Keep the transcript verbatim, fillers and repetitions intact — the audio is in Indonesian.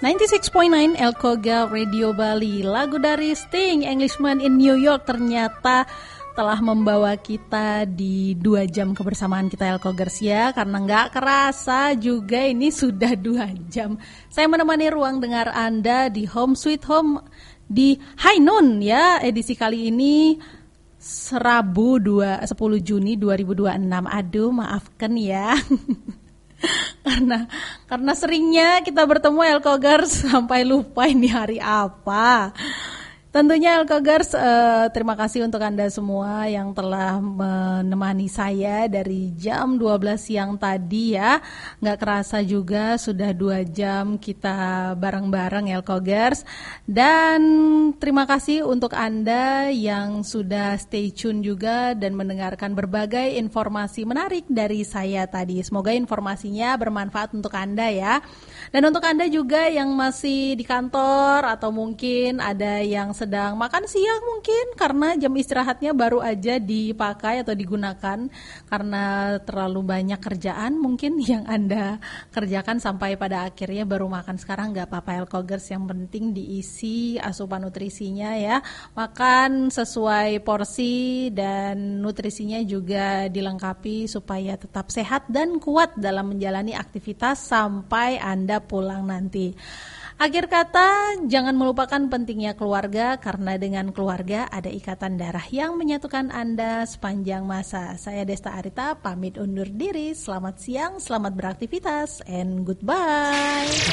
ninety-six point nine Elkoga Radio Bali. Lagu dari Sting, Englishman in New York, ternyata telah membawa kita di dua jam kebersamaan kita Elkogers ya. Karena gak kerasa juga ini sudah dua jam. Saya menemani ruang dengar Anda di Home Sweet Home di High Noon ya. Edisi kali ini Rabu sepuluh Juni dua ribu dua puluh enam. Aduh maafkan ya. Karena karena seringnya kita bertemu Elkogers sampai lupa ini hari apa. Tentunya Elkogers, eh, terima kasih untuk Anda semua yang telah menemani saya dari jam dua belas siang tadi ya. Nggak kerasa juga sudah dua jam kita bareng-bareng Elkogers. Dan terima kasih untuk Anda yang sudah stay tune juga dan mendengarkan berbagai informasi menarik dari saya tadi. Semoga informasinya bermanfaat untuk Anda ya. Dan untuk Anda juga yang masih di kantor atau mungkin ada yang sedang makan siang mungkin karena jam istirahatnya baru aja dipakai atau digunakan karena terlalu banyak kerjaan mungkin yang Anda kerjakan sampai pada akhirnya baru makan. Sekarang gak apa-apa Elkogers, yang penting diisi asupan nutrisinya ya. Makan sesuai porsi dan nutrisinya juga dilengkapi supaya tetap sehat dan kuat dalam menjalani aktivitas sampai Anda pulang nanti. Akhir kata, jangan melupakan pentingnya keluarga karena dengan keluarga ada ikatan darah yang menyatukan Anda sepanjang masa. Saya Desta Arita pamit undur diri. Selamat siang, selamat beraktivitas, and goodbye.